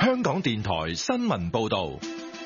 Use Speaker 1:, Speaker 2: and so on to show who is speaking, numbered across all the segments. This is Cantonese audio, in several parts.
Speaker 1: 香港電台新聞報道。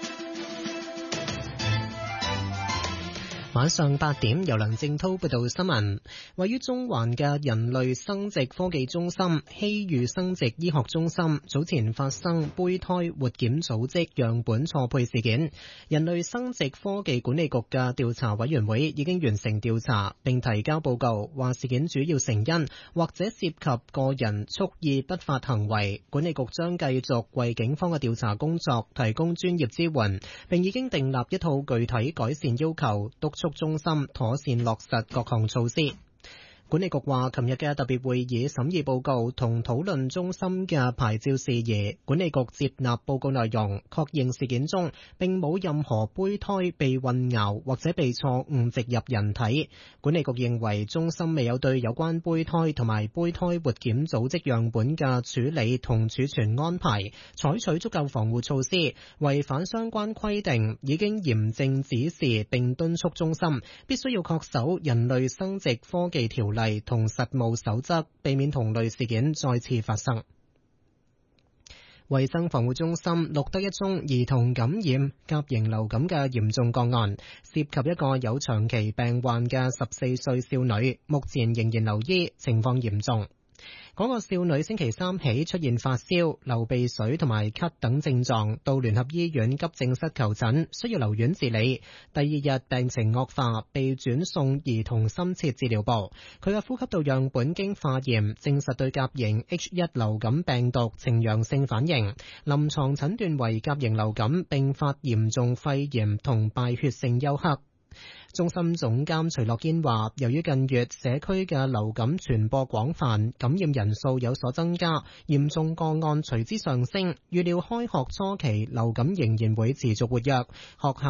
Speaker 2: 晚上8點，由梁正濤報道新聞。位於中環嘅人類生殖科技中心希裕生殖醫學中心早前發生胚胎活檢組織樣本錯配事件，人類生殖科技管理局嘅調查委員會已經完成調查，並提交報告，話事件主要成因或者涉及個人蓄意不法行為。管理局將繼續為警方嘅調查工作提供專業支援，並已經訂立一套具體改善要求，督促中心妥善落實各項措施。管理局話，琴日嘅特別會議審議報告同討論中心嘅牌照事宜，管理局接納報告內容，確認事件中並冇任何胚胎被混淆或者被錯誤植入人體。管理局認為中心未有對有關胚胎同埋胚胎活檢組織樣本嘅處理同儲存安排採取足夠防護措施，違反相關規定，已經嚴正指示並敦促中心必須要恪守人類生殖科技條例同實務守則，避免同類事件再次發生。衛生防護中心錄得一宗兒童感染甲型流感嘅嚴重個案，涉及一個有長期病患嘅14歲少女，目前仍然留醫，情況嚴重。嗰個少女星期三起出現發燒、流鼻水同埋咳等症狀，到聯合醫院急症室求診，需要留院治理。第二日病情惡化，被轉送兒童深切治療部。佢嘅呼吸道樣本經化驗，證實對甲型 H1 流感病毒呈陽性反應，臨床診斷為甲型流感併發嚴重肺炎同敗血性休克。中心總監徐樂堅話，由於近月社區嘅流感傳播廣泛，感染人數有所增加，嚴重個案隨之上升，預料開學初期流感仍然會持續活躍，學校